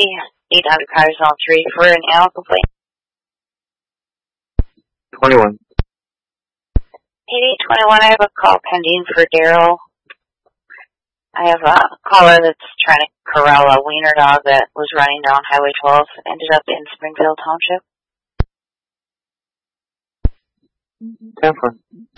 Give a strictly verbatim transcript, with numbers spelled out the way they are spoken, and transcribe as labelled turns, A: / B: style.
A: eight hundred Cars Zone three for an animal complaint.
B: twenty-one.
A: eighty-eight twenty-one, I have a call pending for Daryl. I have a caller that's trying to corral a wiener dog that was running down Highway twelve, ended up in Springfield Township.
B: ten four.